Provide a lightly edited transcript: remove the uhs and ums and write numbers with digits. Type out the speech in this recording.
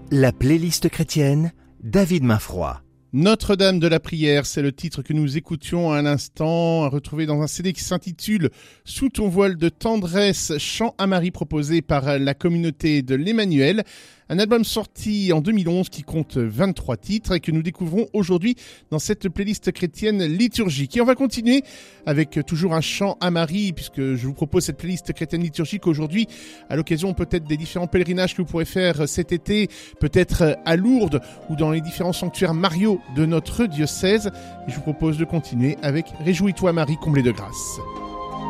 La playlist chrétienne, David Mainfroy. Notre-Dame de la prière, c'est le titre que nous écoutions à l'instant, à retrouver dans un CD qui s'intitule « Sous ton voile de tendresse, chant à Marie » proposé par la communauté de l'Emmanuel. Un album sorti en 2011 qui compte 23 titres et que nous découvrons aujourd'hui dans cette playlist chrétienne liturgique. Et on va continuer avec toujours un chant à Marie, puisque je vous propose cette playlist chrétienne liturgique aujourd'hui à l'occasion peut-être des différents pèlerinages que vous pourrez faire cet été, peut-être à Lourdes ou dans les différents sanctuaires mariaux de notre diocèse. Et je vous propose de continuer avec « Réjouis-toi Marie, comblée de grâce ».